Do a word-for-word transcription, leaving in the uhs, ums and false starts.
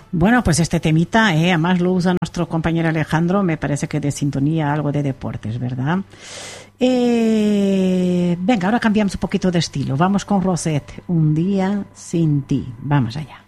Bueno, pues este temita, eh, además lo usa nuestro compañero Alejandro, me parece que de sintonía algo de deportes, ¿verdad? Eh, venga, ahora cambiamos un poquito de estilo. Vamos con Rosette, Un día sin ti. Vamos allá.